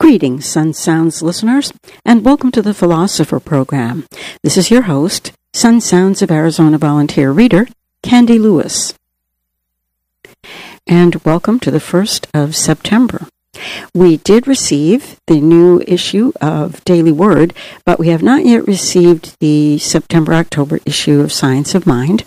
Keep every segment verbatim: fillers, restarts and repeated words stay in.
Greetings, Sun Sounds listeners, and welcome to the Philosopher Program. This is your host, Sun Sounds of Arizona volunteer reader, Candy Lewis. And welcome to the first of September. We did receive the new issue of Daily Word, but we have not yet received the September-October issue of Science of Mind.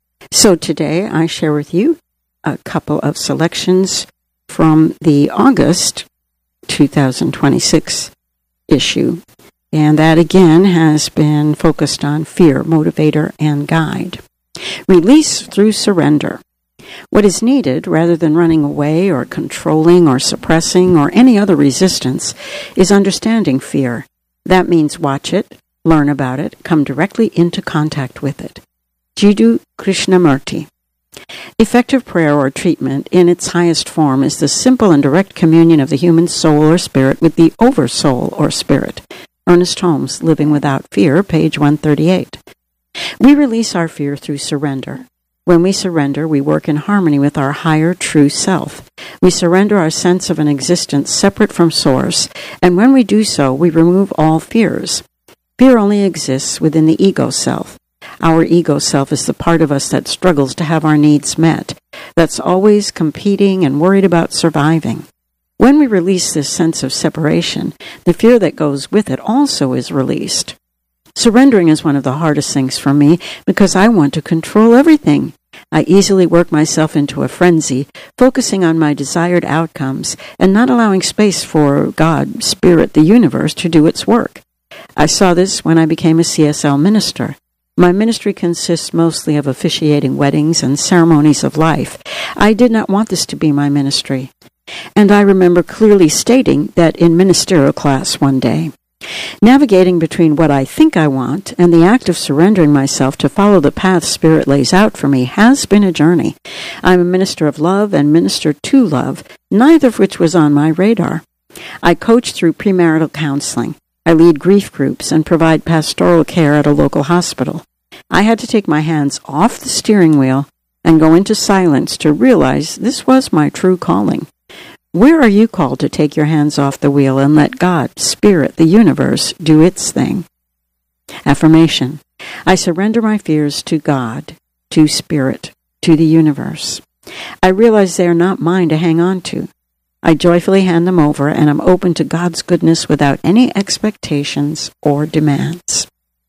So today I share with you a couple of selections from the August two thousand twenty-six issue. And that again has been focused on fear, motivator, and guide. Release through surrender. What is needed, rather than running away or controlling or suppressing or any other resistance, is understanding fear. That means watch it, learn about it, come directly into contact with it. Jiddu Krishnamurti. Effective prayer or treatment in its highest form is the simple and direct communion of the human soul or spirit with the oversoul or spirit. Ernest Holmes, Living Without Fear, page one thirty-eight. We release our fear through surrender. When we surrender, we work in harmony with our higher true self. We surrender our sense of an existence separate from source, and when we do so, we remove all fears. Fear only exists within the ego self. Our ego self is the part of us that struggles to have our needs met, that's always competing and worried about surviving. When we release this sense of separation, the fear that goes with it also is released. Surrendering is one of the hardest things for me because I want to control everything. I easily work myself into a frenzy, focusing on my desired outcomes and not allowing space for God, Spirit, the universe to do its work. I saw this when I became a C S L minister. My ministry consists mostly of officiating weddings and ceremonies of life. I did not want this to be my ministry. And I remember clearly stating that in ministerial class one day. Navigating between what I think I want and the act of surrendering myself to follow the path Spirit lays out for me has been a journey. I'm a minister of love and minister to love, neither of which was on my radar. I coach through premarital counseling. I lead grief groups and provide pastoral care at a local hospital. I had to take my hands off the steering wheel and go into silence to realize this was my true calling. Where are you called to take your hands off the wheel and let God, Spirit, the universe, do its thing? Affirmation. I surrender my fears to God, to Spirit, to the universe. I realize they are not mine to hang on to. I joyfully hand them over, and I'm open to God's goodness without any expectations or demands.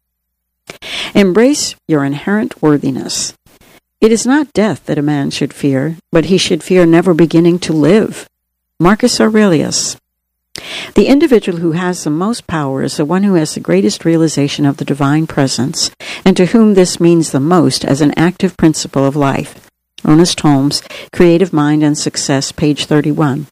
Embrace your inherent worthiness. It is not death that a man should fear, but he should fear never beginning to live. Marcus Aurelius. The individual who has the most power is the one who has the greatest realization of the divine presence, and to whom this means the most as an active principle of life. Ernest Holmes, Creative Mind and Success, page thirty-one.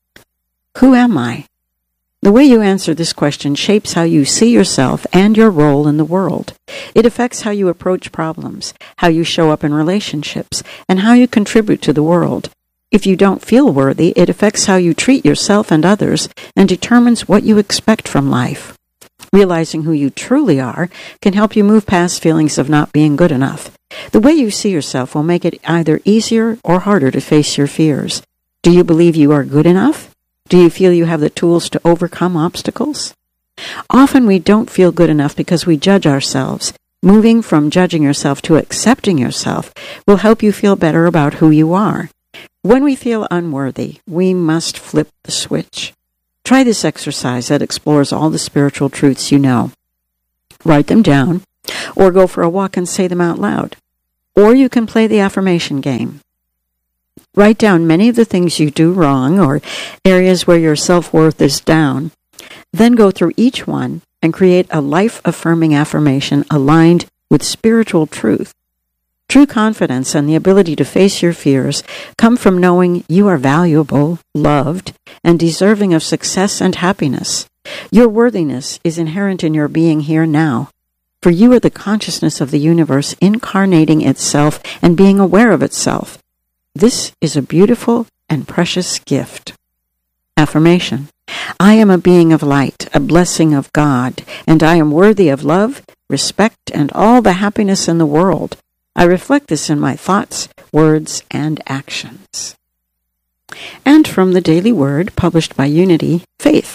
Who am I? The way you answer this question shapes how you see yourself and your role in the world. It affects how you approach problems, how you show up in relationships, and how you contribute to the world. If you don't feel worthy, it affects how you treat yourself and others and determines what you expect from life. Realizing who you truly are can help you move past feelings of not being good enough. The way you see yourself will make it either easier or harder to face your fears. Do you believe you are good enough? Do you feel you have the tools to overcome obstacles? Often we don't feel good enough because we judge ourselves. Moving from judging yourself to accepting yourself will help you feel better about who you are. When we feel unworthy, we must flip the switch. Try this exercise that explores all the spiritual truths you know. Write them down, or go for a walk and say them out loud. Or you can play the affirmation game. Write down many of the things you do wrong or areas where your self-worth is down. Then go through each one and create a life-affirming affirmation aligned with spiritual truth. True confidence and the ability to face your fears come from knowing you are valuable, loved, and deserving of success and happiness. Your worthiness is inherent in your being here now, for you are the consciousness of the universe incarnating itself and being aware of itself. This is a beautiful and precious gift. Affirmation. I am a being of light, a blessing of God, and I am worthy of love, respect, and all the happiness in the world. I reflect this in my thoughts, words, and actions. And from the Daily Word, published by Unity, Faith.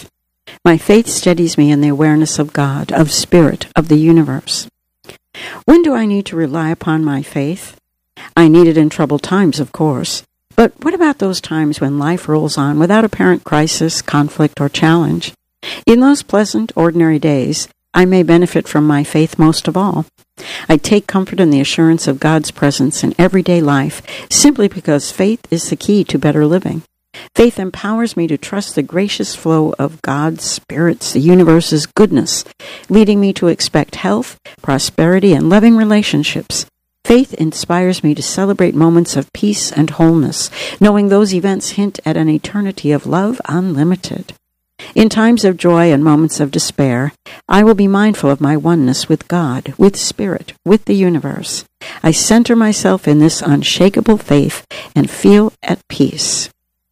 My faith steadies me in the awareness of God, of Spirit, of the universe. When do I need to rely upon my faith? I need it in troubled times, of course. But what about those times when life rolls on without apparent crisis, conflict, or challenge? In those pleasant, ordinary days, I may benefit from my faith most of all. I take comfort in the assurance of God's presence in everyday life simply because faith is the key to better living. Faith empowers me to trust the gracious flow of God's spirits, the universe's goodness, leading me to expect health, prosperity, and loving relationships. Faith inspires me to celebrate moments of peace and wholeness, knowing those events hint at an eternity of love unlimited. In times of joy and moments of despair, I will be mindful of my oneness with God, with Spirit, with the universe. I center myself in this unshakable faith and feel at peace.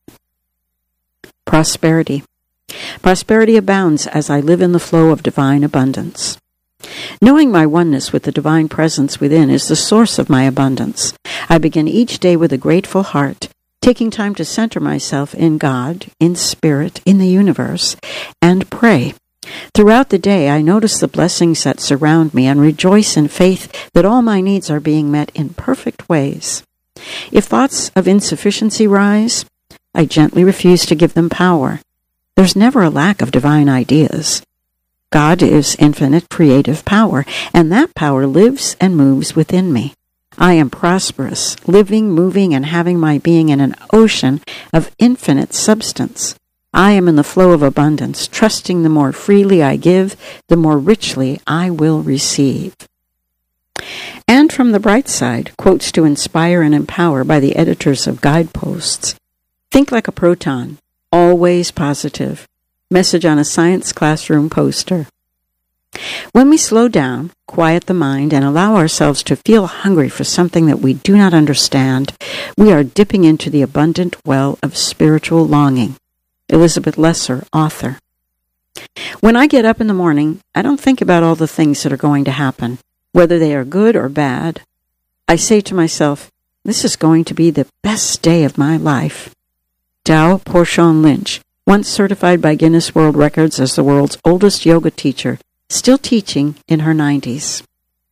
Prosperity. Prosperity abounds as I live in the flow of divine abundance. Knowing my oneness with the divine presence within is the source of my abundance. I begin each day with a grateful heart, taking time to center myself in God, in Spirit, in the universe, and pray. Throughout the day, I notice the blessings that surround me and rejoice in faith that all my needs are being met in perfect ways. If thoughts of insufficiency rise, I gently refuse to give them power. There's never a lack of divine ideas. God is infinite creative power, and that power lives and moves within me. I am prosperous, living, moving, and having my being in an ocean of infinite substance. I am in the flow of abundance, trusting the more freely I give, the more richly I will receive. And from the bright side, quotes to inspire and empower by the editors of Guideposts. Think like a proton, always positive. Message on a science classroom poster. When we slow down, quiet the mind, and allow ourselves to feel hungry for something that we do not understand, we are dipping into the abundant well of spiritual longing. Elizabeth Lesser, author. When I get up in the morning, I don't think about all the things that are going to happen, whether they are good or bad. I say to myself, this is going to be the best day of my life. Tao Porchon Lynch, once certified by Guinness World Records as the world's oldest yoga teacher, still teaching in her nineties.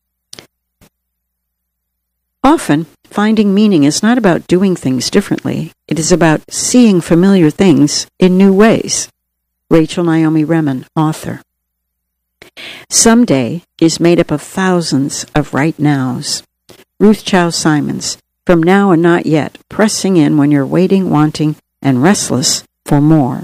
Often, finding meaning is not about doing things differently. It is about seeing familiar things in new ways. Rachel Naomi Remen, author. Someday is made up of thousands of right nows. Ruth Chow Simons, from now and not yet, pressing in when you're waiting, wanting, and restless for more.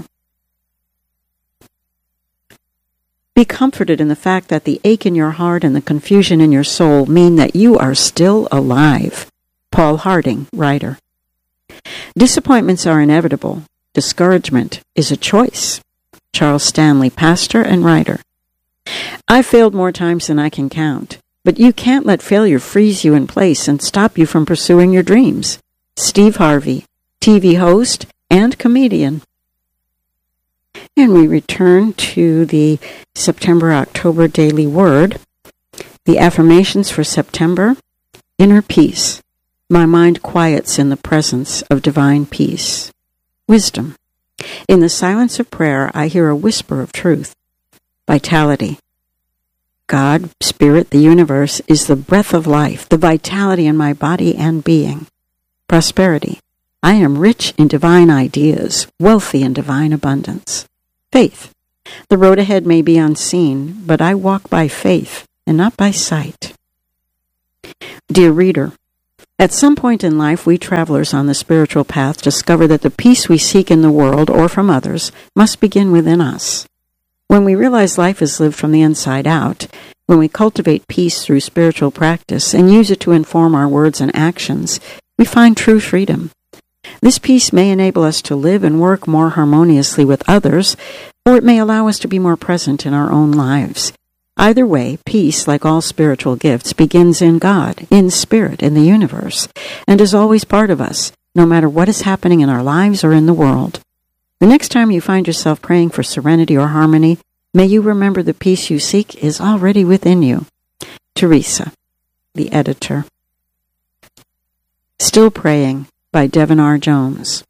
Be comforted in the fact that the ache in your heart and the confusion in your soul mean that you are still alive. Paul Harding, writer. Disappointments are inevitable. Discouragement is a choice. Charles Stanley, pastor and writer. I've failed more times than I can count, but you can't let failure freeze you in place and stop you from pursuing your dreams. Steve Harvey, T V host and comedian. And we return to the September-October Daily Word. The affirmations for September. Inner peace. My mind quiets in the presence of divine peace. Wisdom. In the silence of prayer, I hear a whisper of truth. Vitality. God, Spirit, the universe, is the breath of life, the vitality in my body and being. Prosperity. I am rich in divine ideas, wealthy in divine abundance. Faith. The road ahead may be unseen, but I walk by faith and not by sight. Dear reader, at some point in life, we travelers on the spiritual path discover that the peace we seek in the world or from others must begin within us. When we realize life is lived from the inside out, when we cultivate peace through spiritual practice and use it to inform our words and actions, we find true freedom. This peace may enable us to live and work more harmoniously with others, or it may allow us to be more present in our own lives. Either way, peace, like all spiritual gifts, begins in God, in Spirit, in the universe, and is always part of us, no matter what is happening in our lives or in the world. The next time you find yourself praying for serenity or harmony, may you remember the peace you seek is already within you. Teresa, the editor. Still Praying by Devin R. Jones.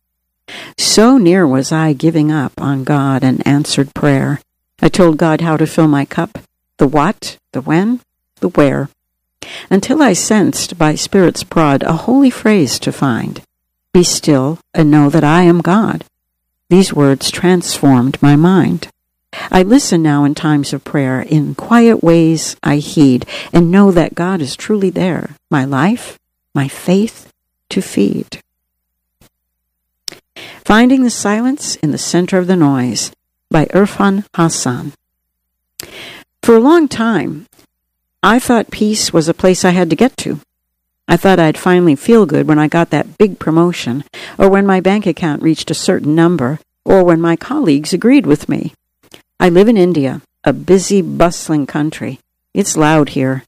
So near was I giving up on God and answered prayer. I told God how to fill my cup, the what, the when, the where, until I sensed by Spirit's prod a holy phrase to find. Be still and know that I am God. These words transformed my mind. I listen now in times of prayer. In quiet ways I heed and know that God is truly there, my life, my faith to feed. Finding the Silence in the Center of the Noise by Irfan Hassan. For a long time, I thought peace was a place I had to get to. I thought I'd finally feel good when I got that big promotion, or when my bank account reached a certain number, or when my colleagues agreed with me. I live in India, a busy, bustling country. It's loud here.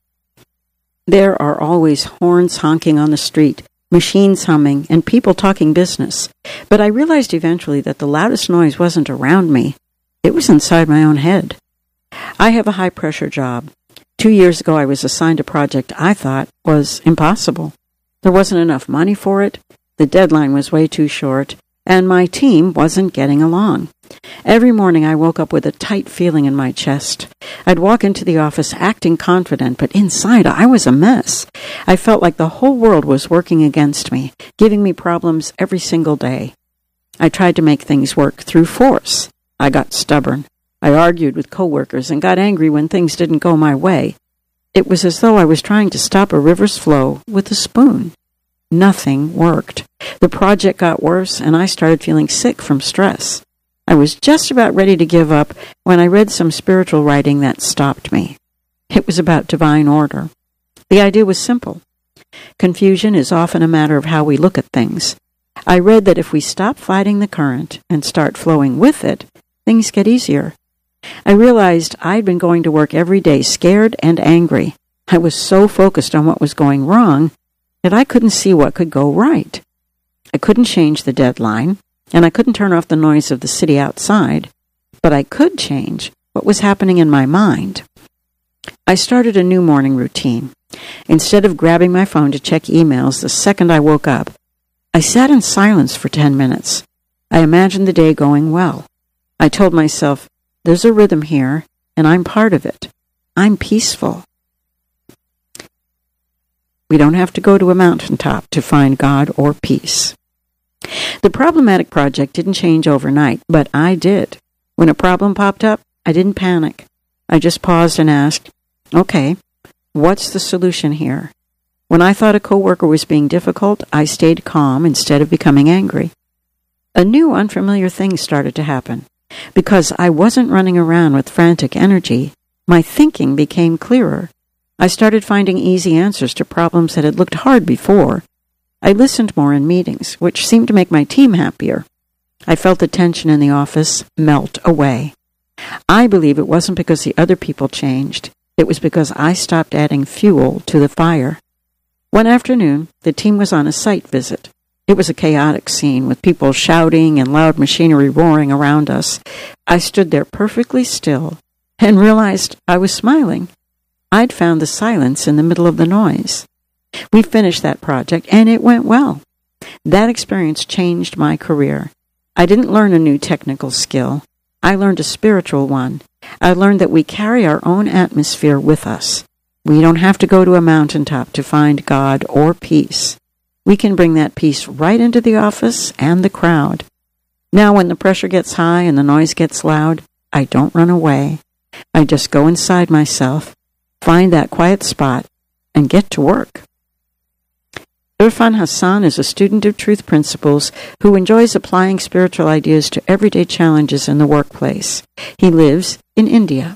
There are always horns honking on the street, machines humming, and people talking business. But I realized eventually that the loudest noise wasn't around me. It was inside my own head. I have a high-pressure job. Two years ago, I was assigned a project I thought was impossible. There wasn't enough money for it, the deadline was way too short, and my team wasn't getting along. Every morning I woke up with a tight feeling in my chest. I'd walk into the office acting confident, but inside I was a mess. I felt like the whole world was working against me, giving me problems every single day. I tried to make things work through force. I got stubborn. I argued with coworkers and got angry when things didn't go my way. It was as though I was trying to stop a river's flow with a spoon. Nothing worked. The project got worse, and I started feeling sick from stress. I was just about ready to give up when I read some spiritual writing that stopped me. It was about divine order. The idea was simple. Confusion is often a matter of how we look at things. I read that if we stop fighting the current and start flowing with it, things get easier. I realized I'd been going to work every day scared and angry. I was so focused on what was going wrong that I couldn't see what could go right. I couldn't change the deadline, and I couldn't turn off the noise of the city outside, but I could change what was happening in my mind. I started a new morning routine. Instead of grabbing my phone to check emails the second I woke up, I sat in silence for ten minutes. I imagined the day going well. I told myself, there's a rhythm here, and I'm part of it. I'm peaceful. We don't have to go to a mountaintop to find God or peace. The problematic project didn't change overnight, but I did. When a problem popped up, I didn't panic. I just paused and asked, okay, what's the solution here? When I thought a coworker was being difficult, I stayed calm instead of becoming angry. A new unfamiliar thing started to happen. Because I wasn't running around with frantic energy, my thinking became clearer. I started finding easy answers to problems that had looked hard before. I listened more in meetings, which seemed to make my team happier. I felt the tension in the office melt away. I believe it wasn't because the other people changed. It was because I stopped adding fuel to the fire. One afternoon, the team was on a site visit. It was a chaotic scene with people shouting and loud machinery roaring around us. I stood there perfectly still and realized I was smiling. I'd found the silence in the middle of the noise. We finished that project, and it went well. That experience changed my career. I didn't learn a new technical skill. I learned a spiritual one. I learned that we carry our own atmosphere with us. We don't have to go to a mountaintop to find God or peace. We can bring that peace right into the office and the crowd. Now when the pressure gets high and the noise gets loud, I don't run away. I just go inside myself, find that quiet spot, and get to work. Irfan Hassan is a student of truth principles who enjoys applying spiritual ideas to everyday challenges in the workplace. He lives in India.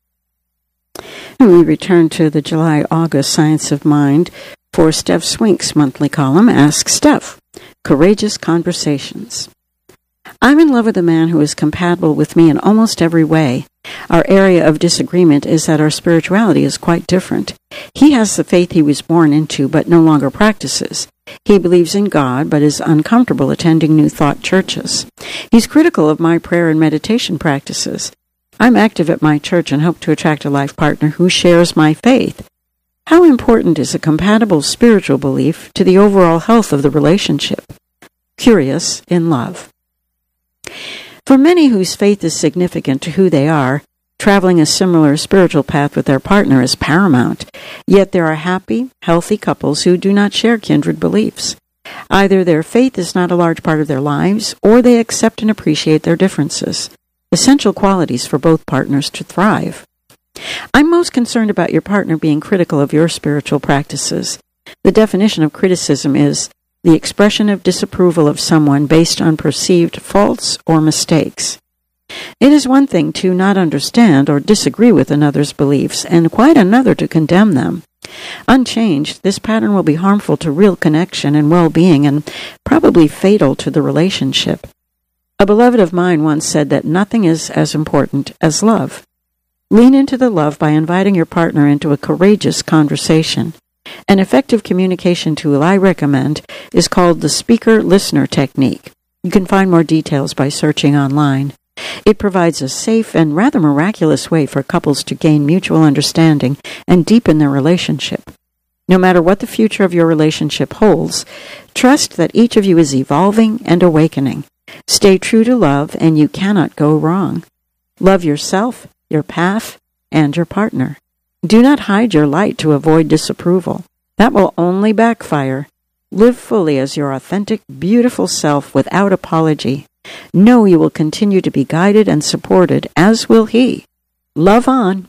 And we return to the July-August Science of Mind for Steph Swink's monthly column, Ask Steph, Courageous Conversations. I'm in love with a man who is compatible with me in almost every way. Our area of disagreement is that our spirituality is quite different. He has the faith he was born into but no longer practices. He believes in God but is uncomfortable attending New Thought churches. He's critical of my prayer and meditation practices. I'm active at my church and hope to attract a life partner who shares my faith. How important is a compatible spiritual belief to the overall health of the relationship? Curious in love. For many whose faith is significant to who they are, traveling a similar spiritual path with their partner is paramount. Yet there are happy, healthy couples who do not share kindred beliefs. Either their faith is not a large part of their lives, or they accept and appreciate their differences, essential qualities for both partners to thrive. I'm most concerned about your partner being critical of your spiritual practices. The definition of criticism is the expression of disapproval of someone based on perceived faults or mistakes. It is one thing to not understand or disagree with another's beliefs, and quite another to condemn them. Unchanged, this pattern will be harmful to real connection and well-being, and probably fatal to the relationship. A beloved of mine once said that nothing is as important as love. Lean into the love by inviting your partner into a courageous conversation. An effective communication tool I recommend is called the speaker-listener technique. You can find more details by searching online. It provides a safe and rather miraculous way for couples to gain mutual understanding and deepen their relationship. No matter what the future of your relationship holds, trust that each of you is evolving and awakening. Stay true to love, and you cannot go wrong. Love yourself, your path, and your partner. Do not hide your light to avoid disapproval. That will only backfire. Live fully as your authentic, beautiful self without apology. Know you will continue to be guided and supported, as will he. Love on.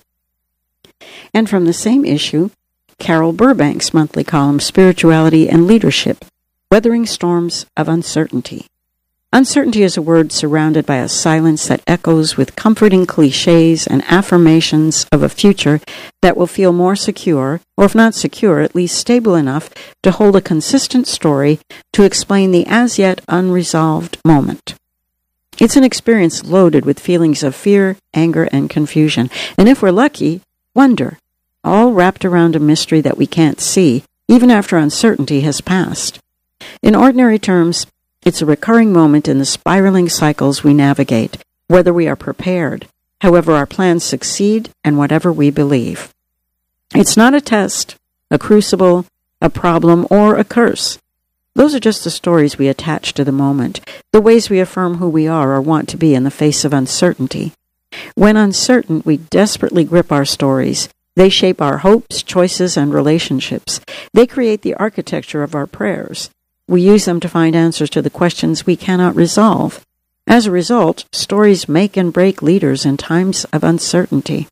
And from the same issue, Carol Burbank's monthly column, Spirituality and Leadership, Weathering Storms of Uncertainty. Uncertainty is a word surrounded by a silence that echoes with comforting cliches and affirmations of a future that will feel more secure, or if not secure, at least stable enough to hold a consistent story to explain the as-yet unresolved moment. It's an experience loaded with feelings of fear, anger, and confusion, and if we're lucky, wonder, all wrapped around a mystery that we can't see, even after uncertainty has passed. In ordinary terms, it's a recurring moment in the spiraling cycles we navigate, whether we are prepared, however our plans succeed, and whatever we believe. It's not a test, a crucible, a problem, or a curse. Those are just the stories we attach to the moment, the ways we affirm who we are or want to be in the face of uncertainty. When uncertain, we desperately grip our stories. They shape our hopes, choices, and relationships. They create the architecture of our prayers. We use them to find answers to the questions we cannot resolve. As a result, stories make and break leaders in times of uncertainty.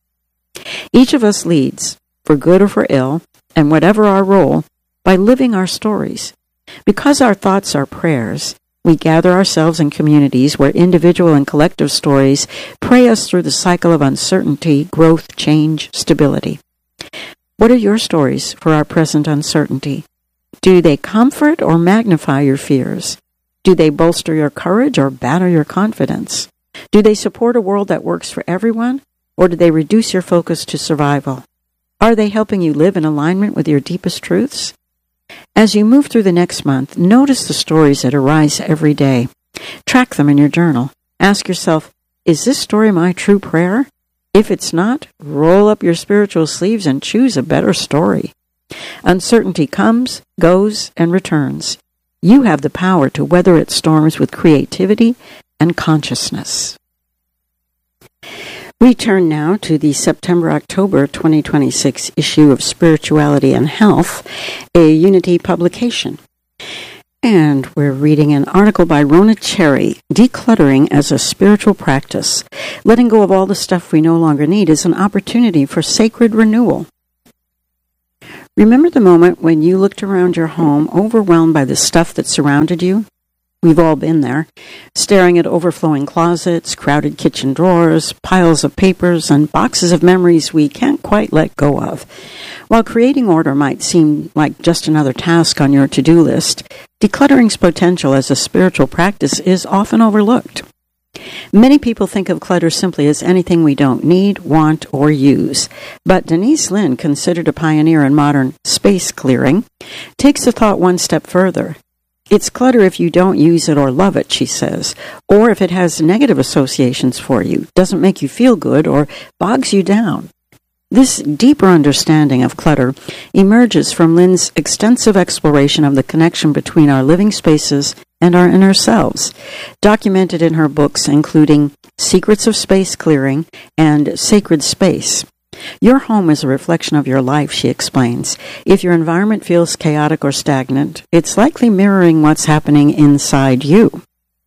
Each of us leads, for good or for ill, and whatever our role, by living our stories. Because our thoughts are prayers, we gather ourselves in communities where individual and collective stories pray us through the cycle of uncertainty, growth, change, stability. What are your stories for our present uncertainty? Do they comfort or magnify your fears? Do they bolster your courage or batter your confidence? Do they support a world that works for everyone, or do they reduce your focus to survival? Are they helping you live in alignment with your deepest truths? As you move through the next month, notice the stories that arise every day. Track them in your journal. Ask yourself, is this story my true prayer? If it's not, roll up your spiritual sleeves and choose a better story. Uncertainty comes, goes, and returns. You have the power to weather its storms with creativity and consciousness. We turn now to the September-October twenty twenty-six issue of Spirituality and Health, a Unity publication. And we're reading an article by Rona Cherry, Decluttering as a Spiritual Practice. Letting go of all the stuff we no longer need is an opportunity for sacred renewal. Remember the moment when you looked around your home, overwhelmed by the stuff that surrounded you? We've all been there, staring at overflowing closets, crowded kitchen drawers, piles of papers, and boxes of memories we can't quite let go of. While creating order might seem like just another task on your to-do list, decluttering's potential as a spiritual practice is often overlooked. Many people think of clutter simply as anything we don't need, want, or use. But Denise Linn, considered a pioneer in modern space clearing, takes the thought one step further. It's clutter if you don't use it or love it, she says, or if it has negative associations for you, doesn't make you feel good, or bogs you down. This deeper understanding of clutter emerges from Linn's extensive exploration of the connection between our living spaces and our inner selves, documented in her books including Secrets of Space Clearing and Sacred Space. Your home is a reflection of your life, she explains. If your environment feels chaotic or stagnant, it's likely mirroring what's happening inside you.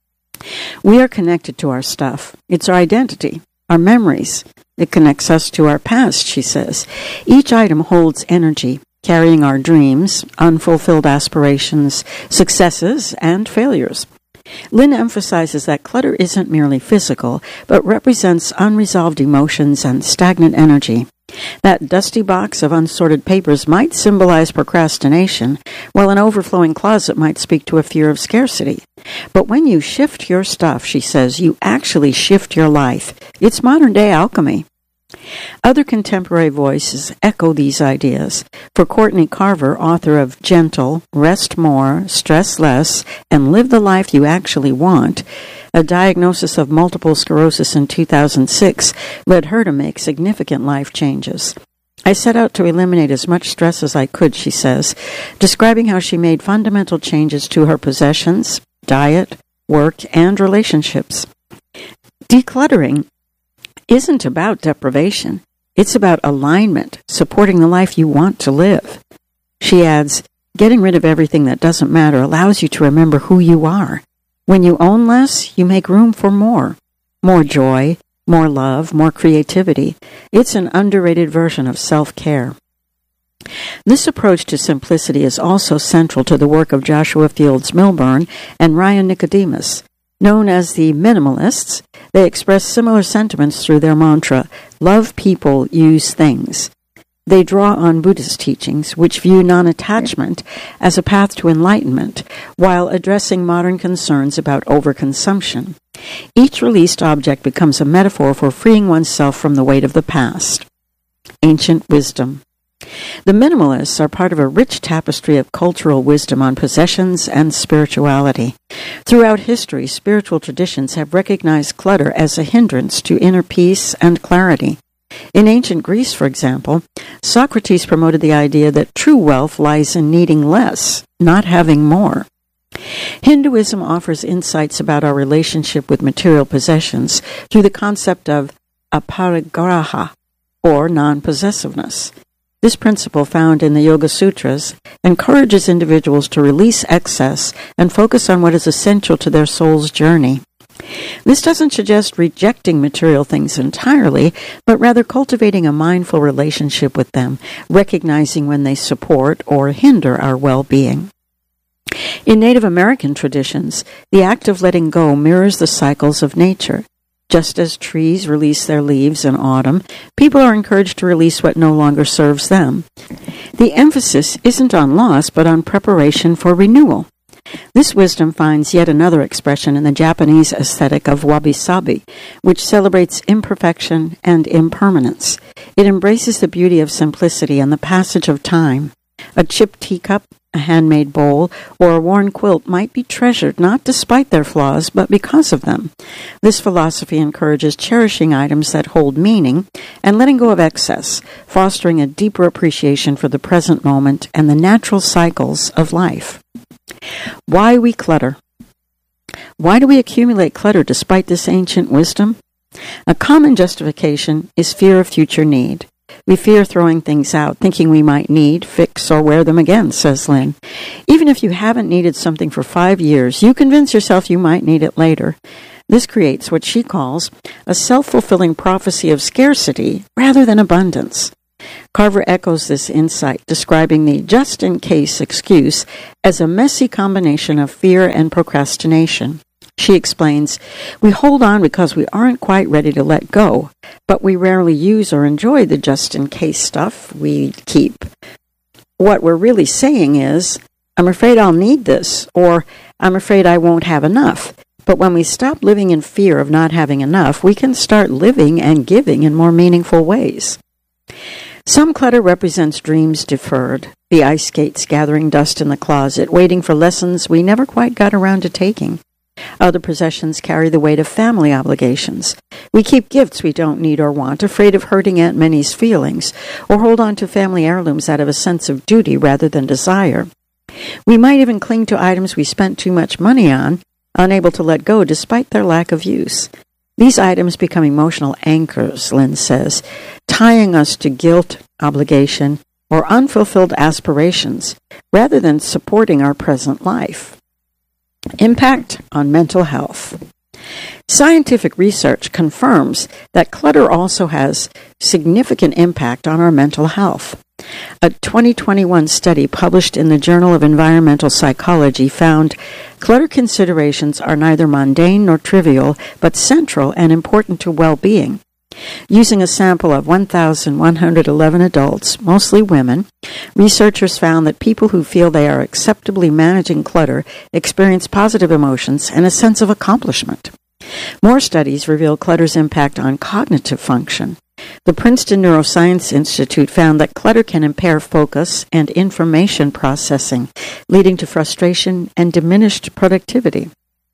We are connected to our stuff. It's our identity, our memories. It connects us to our past, she says. Each item holds energy, carrying our dreams, unfulfilled aspirations, successes, and failures. Lynn emphasizes that clutter isn't merely physical, but represents unresolved emotions and stagnant energy. That dusty box of unsorted papers might symbolize procrastination, while an overflowing closet might speak to a fear of scarcity. But when you shift your stuff, she says, you actually shift your life. It's modern-day alchemy. Other contemporary voices echo these ideas. For Courtney Carver, author of Gentle, Rest More, Stress Less, and Live the Life You Actually Want, a diagnosis of multiple sclerosis in two thousand six led her to make significant life changes. I set out to eliminate as much stress as I could, she says, describing how she made fundamental changes to her possessions, diet, work, and relationships. Decluttering isn't about deprivation. It's about alignment, supporting the life you want to live. She adds, getting rid of everything that doesn't matter allows you to remember who you are. When you own less, you make room for more. More joy, more love, more creativity. It's an underrated version of self-care. This approach to simplicity is also central to the work of Joshua Fields Millburn and Ryan Nicodemus. Known as the Minimalists, they express similar sentiments through their mantra, love people, use things. They draw on Buddhist teachings, which view non-attachment as a path to enlightenment, while addressing modern concerns about overconsumption. Each released object becomes a metaphor for freeing oneself from the weight of the past. Ancient wisdom. The minimalists are part of a rich tapestry of cultural wisdom on possessions and spirituality. Throughout history, spiritual traditions have recognized clutter as a hindrance to inner peace and clarity. In ancient Greece, for example, Socrates promoted the idea that true wealth lies in needing less, not having more. Hinduism offers insights about our relationship with material possessions through the concept of aparigraha, or non-possessiveness. This principle, found in the Yoga Sutras, encourages individuals to release excess and focus on what is essential to their soul's journey. This doesn't suggest rejecting material things entirely, but rather cultivating a mindful relationship with them, recognizing when they support or hinder our well-being. In Native American traditions, the act of letting go mirrors the cycles of nature. Just as trees release their leaves in autumn, people are encouraged to release what no longer serves them. The emphasis isn't on loss, but on preparation for renewal. This wisdom finds yet another expression in the Japanese aesthetic of wabi-sabi, which celebrates imperfection and impermanence. It embraces the beauty of simplicity and the passage of time. A chipped teacup, a handmade bowl, or a worn quilt might be treasured not despite their flaws, but because of them. This philosophy encourages cherishing items that hold meaning and letting go of excess, fostering a deeper appreciation for the present moment and the natural cycles of life. Why we clutter. Why do we accumulate clutter despite this ancient wisdom? A common justification is fear of future need. We fear throwing things out, thinking we might need, fix, or wear them again, says Lynn. Even if you haven't needed something for five years, you convince yourself you might need it later. This creates what she calls a self-fulfilling prophecy of scarcity rather than abundance. Carver echoes this insight, describing the just-in-case excuse as a messy combination of fear and procrastination. She explains, we hold on because we aren't quite ready to let go, but we rarely use or enjoy the just-in-case stuff we keep. What we're really saying is, I'm afraid I'll need this, or I'm afraid I won't have enough. But when we stop living in fear of not having enough, we can start living and giving in more meaningful ways. Some clutter represents dreams deferred, the ice skates gathering dust in the closet, waiting for lessons we never quite got around to taking. Other possessions carry the weight of family obligations. We keep gifts we don't need or want, afraid of hurting Aunt Minnie's feelings, or hold on to family heirlooms out of a sense of duty rather than desire. We might even cling to items we spent too much money on, unable to let go despite their lack of use. These items become emotional anchors, Lynn says, tying us to guilt, obligation, or unfulfilled aspirations, rather than supporting our present life. Impact on mental health. Scientific research confirms that clutter also has significant impact on our mental health. A twenty twenty-one study published in the Journal of Environmental Psychology found clutter considerations are neither mundane nor trivial, but central and important to well-being. Using a sample of one thousand one hundred eleven adults, mostly women, researchers found that people who feel they are acceptably managing clutter experience positive emotions and a sense of accomplishment. More studies reveal clutter's impact on cognitive function. The Princeton Neuroscience Institute found that clutter can impair focus and information processing, leading to frustration and diminished productivity.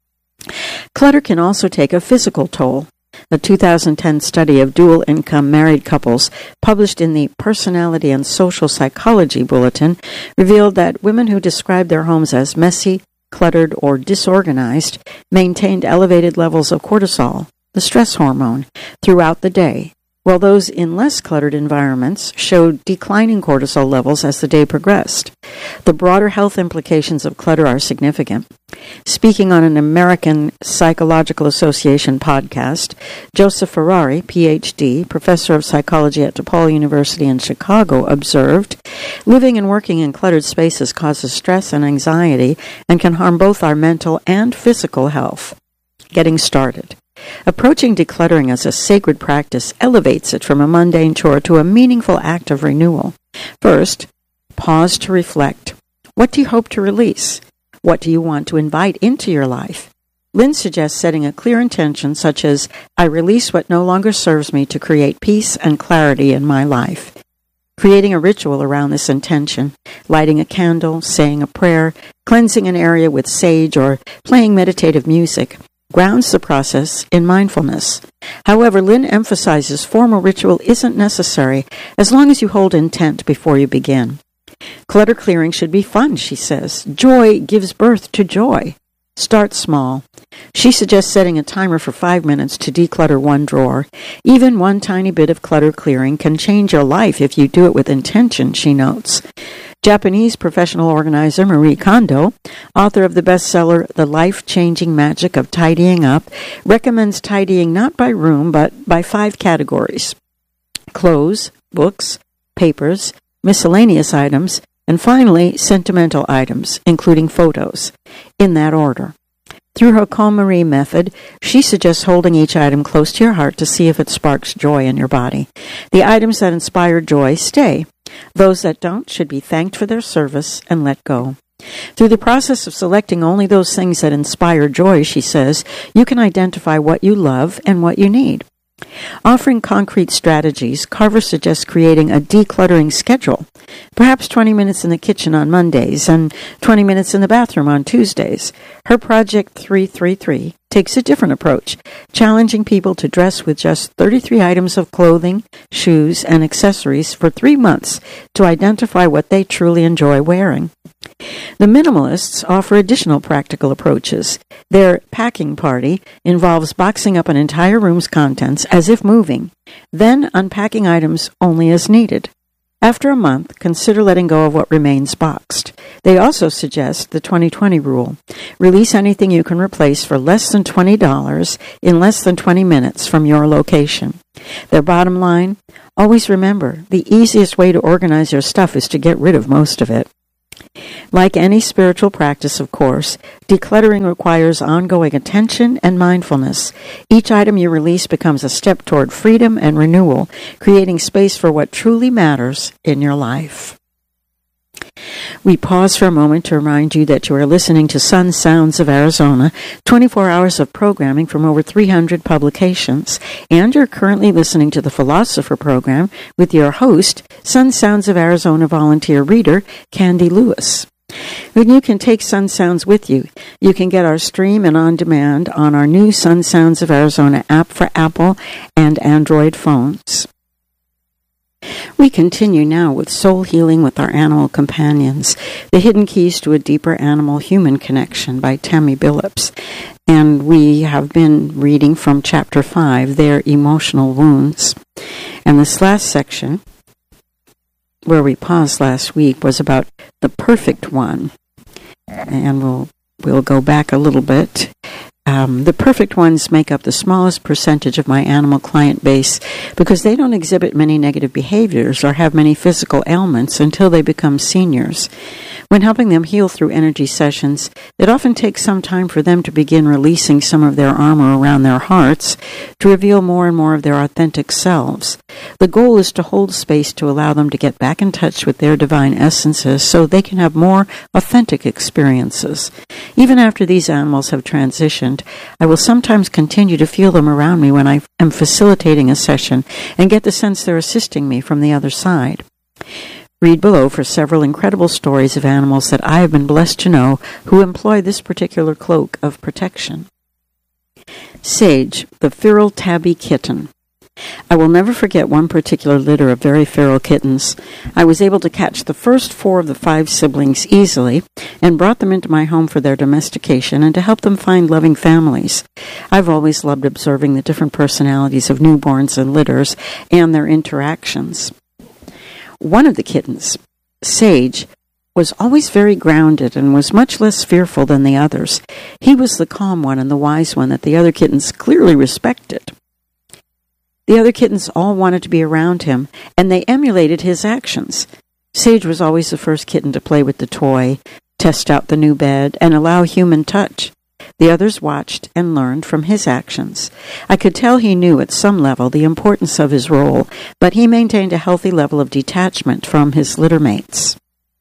Clutter can also take a physical toll. A two thousand ten study of dual-income married couples published in the Personality and Social Psychology Bulletin revealed that women who described their homes as messy, cluttered, or disorganized maintained elevated levels of cortisol, the stress hormone, throughout the day, while those in less cluttered environments showed declining cortisol levels as the day progressed. The broader health implications of clutter are significant. Speaking on an American Psychological Association podcast, Joseph Ferrari, P H D, professor of psychology at DePaul University in Chicago, observed, "Living and working in cluttered spaces causes stress and anxiety and can harm both our mental and physical health." Getting started. Approaching decluttering as a sacred practice elevates it from a mundane chore to a meaningful act of renewal. First, pause to reflect. What do you hope to release? What do you want to invite into your life? Lynn suggests setting a clear intention such as, I release what no longer serves me to create peace and clarity in my life. Creating a ritual around this intention, lighting a candle, saying a prayer, cleansing an area with sage, or playing meditative music, grounds the process in mindfulness. However, Lynn emphasizes formal ritual isn't necessary as long as you hold intent before you begin. Clutter clearing should be fun, she says. Joy gives birth to joy. Start small. She suggests setting a timer for five minutes to declutter one drawer. Even one tiny bit of clutter clearing can change your life if you do it with intention, she notes. Japanese professional organizer Marie Kondo, author of the bestseller The Life-Changing Magic of Tidying Up, recommends tidying not by room but by five categories: clothes, books, papers, miscellaneous items, and finally, sentimental items, including photos, in that order. Through her KonMari method, she suggests holding each item close to your heart to see if it sparks joy in your body. The items that inspire joy stay. Those that don't should be thanked for their service and let go. Through the process of selecting only those things that inspire joy, she says, you can identify what you love and what you need. Offering concrete strategies, Carver suggests creating a decluttering schedule, perhaps twenty minutes in the kitchen on Mondays and twenty minutes in the bathroom on Tuesdays. Her Project three three three takes a different approach, challenging people to dress with just thirty-three items of clothing, shoes, and accessories for three months to identify what they truly enjoy wearing. The minimalists offer additional practical approaches. Their packing party involves boxing up an entire room's contents as if moving, then unpacking items only as needed. After a month, consider letting go of what remains boxed. They also suggest the twenty twenty rule. Release anything you can replace for less than twenty dollars in less than twenty minutes from your location. Their bottom line, always remember, the easiest way to organize your stuff is to get rid of most of it. Like any spiritual practice, of course, decluttering requires ongoing attention and mindfulness. Each item you release becomes a step toward freedom and renewal, creating space for what truly matters in your life. We pause for a moment to remind you that you are listening to Sun Sounds of Arizona, twenty-four hours of programming from over three hundred publications, and you're currently listening to the Philosopher program with your host, Sun Sounds of Arizona volunteer reader, Candy Lewis. And you can take Sun Sounds with you. You can get our stream and on demand on our new Sun Sounds of Arizona app for Apple and Android phones. We continue now with Soul Healing with Our Animal Companions, The Hidden Keys to a Deeper Animal-Human Connection by Tammy Billups. And we have been reading from Chapter five, Their Emotional Wounds. And this last section, where we paused last week, was about the perfect one. And we'll, we'll go back a little bit. Um, the perfect ones make up the smallest percentage of my animal client base because they don't exhibit many negative behaviors or have many physical ailments until they become seniors. When helping them heal through energy sessions, it often takes some time for them to begin releasing some of their armor around their hearts to reveal more and more of their authentic selves. The goal is to hold space to allow them to get back in touch with their divine essences so they can have more authentic experiences. Even after these animals have transitioned, I will sometimes continue to feel them around me when I am facilitating a session and get the sense they're assisting me from the other side. Read below for several incredible stories of animals that I have been blessed to know who employ this particular cloak of protection. Sage, the feral tabby kitten. I will never forget one particular litter of very feral kittens. I was able to catch the first four of the five siblings easily and brought them into my home for their domestication and to help them find loving families. I've always loved observing the different personalities of newborns and litters and their interactions. One of the kittens, Sage, was always very grounded and was much less fearful than the others. He was the calm one and the wise one that the other kittens clearly respected. The other kittens all wanted to be around him, and they emulated his actions. Sage was always the first kitten to play with the toy, test out the new bed, and allow human touch. The others watched and learned from his actions. I could tell he knew at some level the importance of his role, but he maintained a healthy level of detachment from his littermates.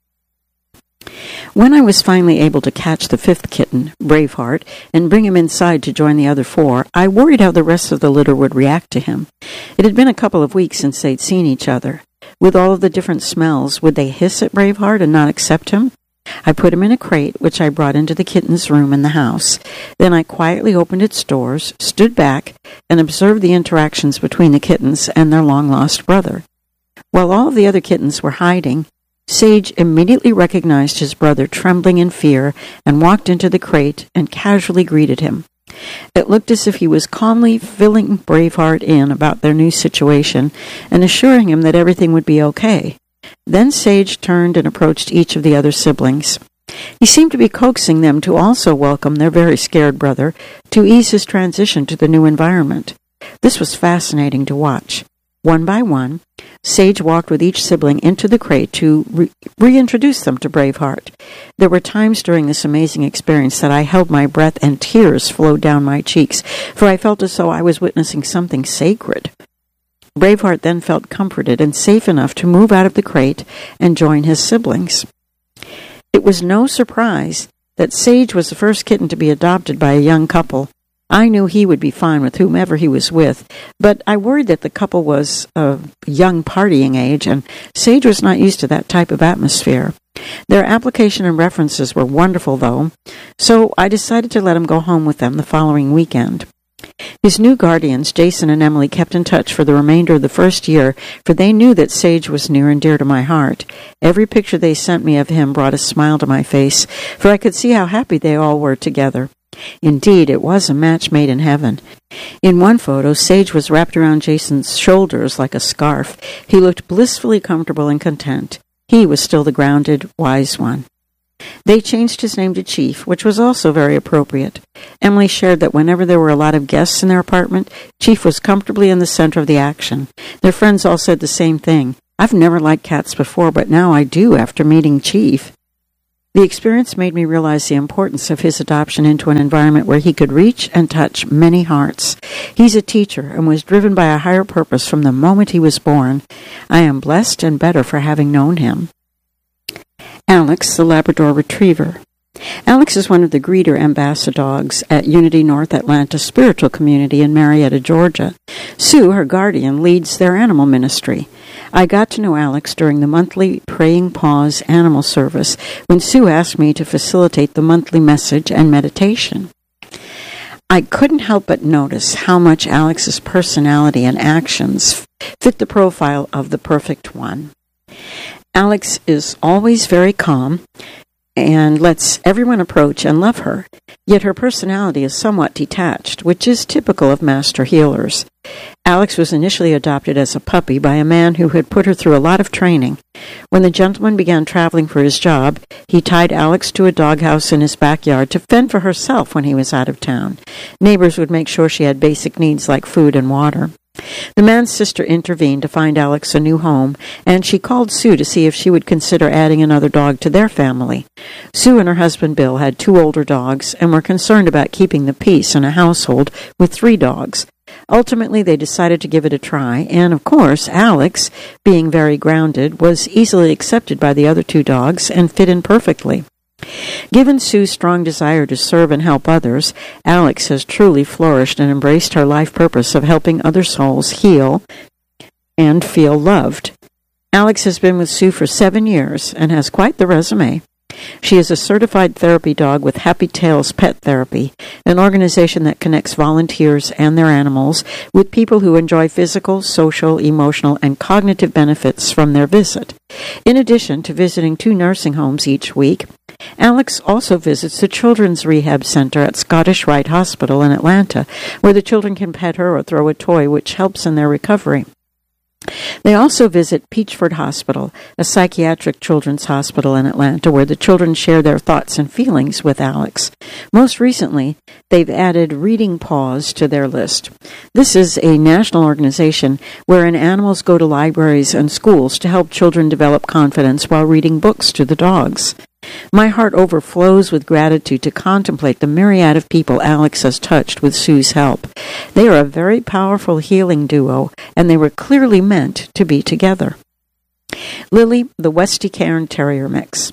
When I was finally able to catch the fifth kitten, Braveheart, and bring him inside to join the other four, I worried how the rest of the litter would react to him. It had been a couple of weeks since they'd seen each other. With all of the different smells, would they hiss at Braveheart and not accept him? I put him in a crate, which I brought into the kitten's room in the house. Then I quietly opened its doors, stood back, and observed the interactions between the kittens and their long-lost brother. While all of the other kittens were hiding, Sage immediately recognized his brother trembling in fear and walked into the crate and casually greeted him. It looked as if he was calmly filling Braveheart in about their new situation and assuring him that everything would be okay. Then Sage turned and approached each of the other siblings. He seemed to be coaxing them to also welcome their very scared brother to ease his transition to the new environment. This was fascinating to watch. One by one, Sage walked with each sibling into the crate to re- reintroduce them to Braveheart. There were times during this amazing experience that I held my breath and tears flowed down my cheeks, for I felt as though I was witnessing something sacred. Braveheart then felt comforted and safe enough to move out of the crate and join his siblings. It was no surprise that Sage was the first kitten to be adopted by a young couple. I knew he would be fine with whomever he was with, but I worried that the couple was of young partying age, and Sage was not used to that type of atmosphere. Their application and references were wonderful, though, so I decided to let him go home with them the following weekend. His new guardians, Jason and Emily, kept in touch for the remainder of the first year, for they knew that Sage was near and dear to my heart. Every picture they sent me of him brought a smile to my face, for I could see how happy they all were together. Indeed, it was a match made in heaven. In one photo, Sage was wrapped around Jason's shoulders like a scarf. He looked blissfully comfortable and content. He was still the grounded, wise one. They changed his name to Chief, which was also very appropriate. Emily shared that whenever there were a lot of guests in their apartment, Chief was comfortably in the center of the action. Their friends all said the same thing. I've never liked cats before, but now I do after meeting Chief. The experience made me realize the importance of his adoption into an environment where he could reach and touch many hearts. He's a teacher and was driven by a higher purpose from the moment he was born. I am blessed and better for having known him. Alex, the Labrador Retriever. Alex is one of the greeter ambassadors at Unity North Atlanta Spiritual Community in Marietta, Georgia. Sue, her guardian, leads their animal ministry. I got to know Alex during the monthly Praying Paws animal service when Sue asked me to facilitate the monthly message and meditation. I couldn't help but notice how much Alex's personality and actions fit the profile of the perfect one. Alex is always very calm and lets everyone approach and love her, yet her personality is somewhat detached, which is typical of master healers. Alex was initially adopted as a puppy by a man who had put her through a lot of training. When the gentleman began traveling for his job, he tied Alex to a doghouse in his backyard to fend for herself when he was out of town. Neighbors would make sure she had basic needs like food and water. The man's sister intervened to find Alex a new home, and she called Sue to see if she would consider adding another dog to their family. Sue and her husband Bill had two older dogs and were concerned about keeping the peace in a household with three dogs. Ultimately, they decided to give it a try, and of course, Alex, being very grounded, was easily accepted by the other two dogs and fit in perfectly. Given Sue's strong desire to serve and help others, Alex has truly flourished and embraced her life purpose of helping other souls heal and feel loved. Alex has been with Sue for seven years and has quite the resume. She is a certified therapy dog with Happy Tails Pet Therapy, an organization that connects volunteers and their animals with people who enjoy physical, social, emotional, and cognitive benefits from their visit. In addition to visiting two nursing homes each week, Alex also visits the Children's Rehab Center at Scottish Rite Hospital in Atlanta, where the children can pet her or throw a toy, which helps in their recovery. They also visit Peachford Hospital, a psychiatric children's hospital in Atlanta, where the children share their thoughts and feelings with Alex. Most recently, they've added Reading Paws to their list. This is a national organization wherein animals go to libraries and schools to help children develop confidence while reading books to the dogs. My heart overflows with gratitude to contemplate the myriad of people Alex has touched with Sue's help. They are a very powerful healing duo, and they were clearly meant to be together. Lily, the Westie Cairn Terrier Mix.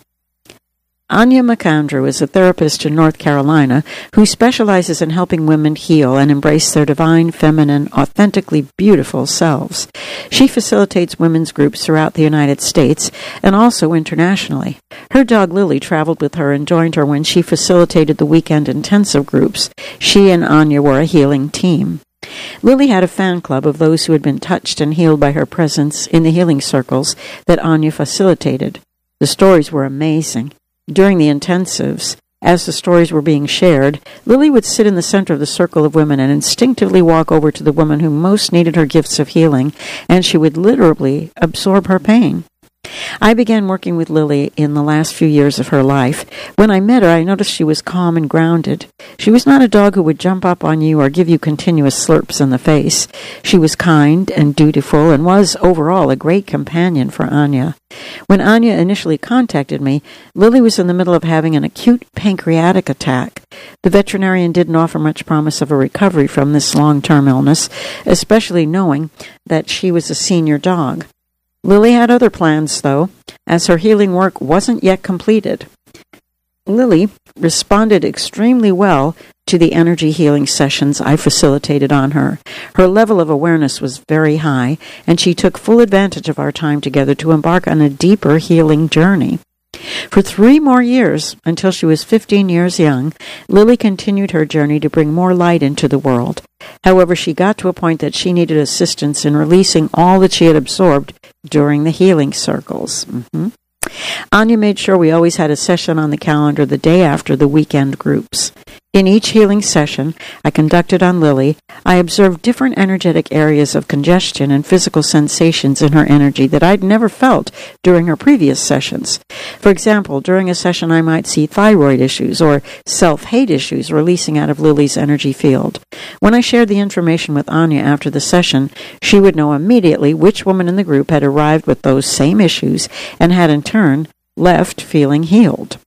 Anya McAndrew is a therapist in North Carolina who specializes in helping women heal and embrace their divine, feminine, authentically beautiful selves. She facilitates women's groups throughout the United States and also internationally. Her dog Lily traveled with her and joined her when she facilitated the weekend intensive groups. She and Anya were a healing team. Lily had a fan club of those who had been touched and healed by her presence in the healing circles that Anya facilitated. The stories were amazing. During the intensives, as the stories were being shared, Lily would sit in the center of the circle of women and instinctively walk over to the woman who most needed her gifts of healing, and she would literally absorb her pain. I began working with Lily in the last few years of her life. When I met her, I noticed she was calm and grounded. She was not a dog who would jump up on you or give you continuous slurps in the face. She was kind and dutiful and was, overall, a great companion for Anya. When Anya initially contacted me, Lily was in the middle of having an acute pancreatic attack. The veterinarian didn't offer much promise of a recovery from this long-term illness, especially knowing that she was a senior dog. Lily had other plans, though, as her healing work wasn't yet completed. Lily responded extremely well to the energy healing sessions I facilitated on her. Her level of awareness was very high, and she took full advantage of our time together to embark on a deeper healing journey. For three more years, until she was fifteen years young, Lily continued her journey to bring more light into the world. However, she got to a point that she needed assistance in releasing all that she had absorbed during the healing circles. Mm-hmm. Anya made sure we always had a session on the calendar the day after the weekend groups. In each healing session I conducted on Lily, I observed different energetic areas of congestion and physical sensations in her energy that I'd never felt during her previous sessions. For example, during a session I might see thyroid issues or self-hate issues releasing out of Lily's energy field. When I shared the information with Anya after the session, she would know immediately which woman in the group had arrived with those same issues and had in turn left feeling healed.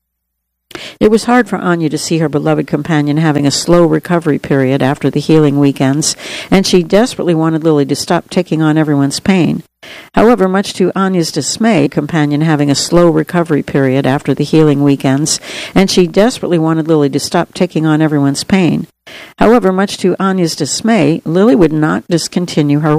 It was hard for Anya to see her beloved companion having a slow recovery period after the healing weekends, and she desperately wanted Lily to stop taking on everyone's pain. However, much to Anya's dismay, companion having a slow recovery period after the healing weekends, and she desperately wanted Lily to stop taking on everyone's pain. However, much to Anya's dismay, Lily would not discontinue her